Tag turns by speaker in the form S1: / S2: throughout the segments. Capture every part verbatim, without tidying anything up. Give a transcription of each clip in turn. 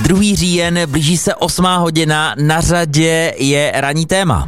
S1: druhý říjen, blíží se osmá hodina, na řadě je ranní téma.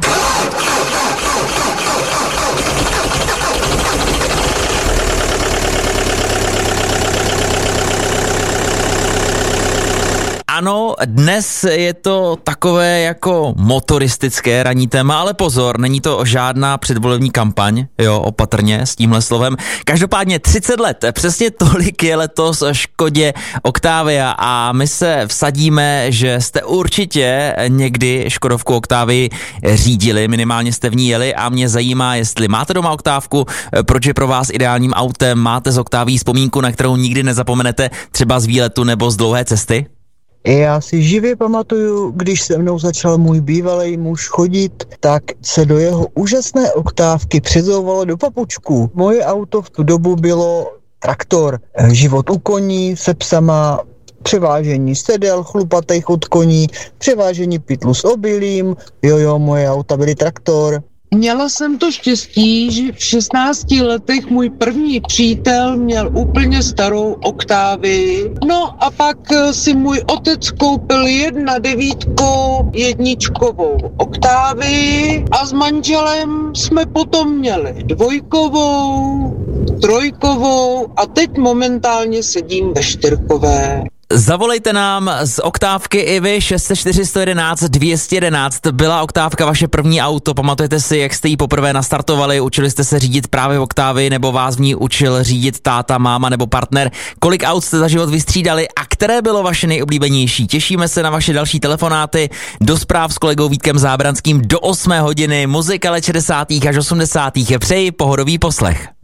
S1: Ano, dnes je to takové jako motoristické ranní téma, ale pozor, není to žádná předvolební kampaň, jo, opatrně s tímhle slovem. Každopádně třicet let, přesně tolik je letos Škodě Octavia a my se vsadíme, že jste určitě někdy Škodovku Octavii řídili, minimálně jste v ní jeli a mě zajímá, jestli máte doma Octávku, proč je pro vás ideálním autem, máte z Octavií vzpomínku, na kterou nikdy nezapomenete, třeba z výletu nebo z dlouhé cesty?
S2: Já si živě pamatuju, když se mnou začal můj bývalý muž chodit, tak se do jeho úžasné Octávky přezouvalo do papučku. Moje auto v tu dobu bylo traktor, život u koní se psama, převážení sedel chlupatých od koní, převážení pytlu s obilím, jojo, moje auta byly traktor.
S3: Měla jsem to štěstí, že v šestnácti letech můj první přítel měl úplně starou Octavii. No a pak si můj otec koupil jedna devítkou jedničkovou Octavii a s manželem jsme potom měli dvojkovou, trojkovou a teď momentálně sedím ve čtyřkové.
S1: Zavolejte nám z Octávky i vy šest set čtyři sto jedenáct dvě stě jedenáct. Byla Octávka vaše první auto? Pamatujete si, jak jste ji poprvé nastartovali? Učili jste se řídit právě v Octavii nebo vás v ní učil řídit táta, máma nebo partner? Kolik aut jste za život vystřídali a které bylo vaše nejoblíbenější? Těšíme se na vaše další telefonáty do zpráv s kolegou Vítkem Zábranským do osmé hodiny. Muzika let šedesátých až osmdesátých. Přeji pohodový poslech.